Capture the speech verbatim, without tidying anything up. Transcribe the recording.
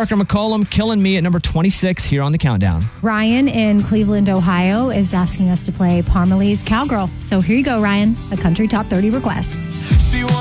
Parker McCollum, Killing Me at number twenty-six here on the countdown. Ryan in Cleveland, Ohio is asking us to play Parmalee's Cowgirl. So here you go, Ryan, a country top thirty request. She